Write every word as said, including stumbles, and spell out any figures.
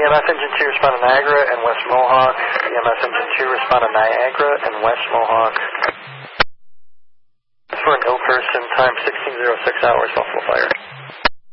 M S Engine two, respond to Niagara and West Mohawk. E M S Engine two, respond to Niagara and West Mohawk. For an ill person, time sixteen oh six hours, Buffalo Fire.